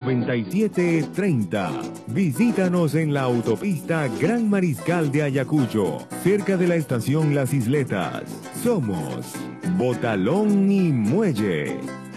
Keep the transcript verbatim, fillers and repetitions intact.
noventa y siete treinta. Visítanos en la autopista Gran Mariscal de Ayacucho, cerca de la estación Las Isletas. Somos Botalón y Muelle.